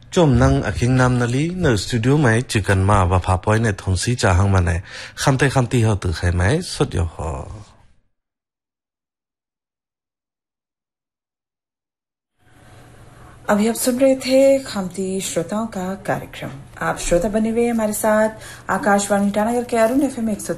Chom nang aking nam nali no studio mai chicken ma và phá poi ne thong si cha hang mane kham ti ho tu khai mai sot yo ho अभी आप सुन रहे थे खामती श्रोताओं का कार्यक्रम। आप श्रोता बने हुए हमारे साथ आकाशवाणी ईटानगर के अरुण FM